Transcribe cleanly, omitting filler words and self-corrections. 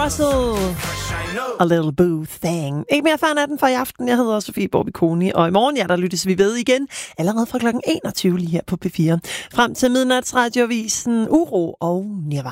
Russell. A Little Boo Thing. Ikke mere før natten for i aften. Jeg hedder Sofie Borbikoni, og i morgen, ja, der lyttes vi ved igen. Allerede fra kl. 21 lige her på P4. Frem til midnatsradiovisen Uro og Nirvana.